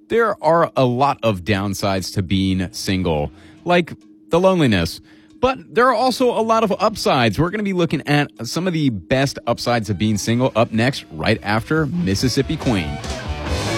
There are a lot of downsides to being single, like the loneliness. But there are also a lot of upsides. We're going to be looking at some of the best upsides of being single up next, right after Mississippi Queen.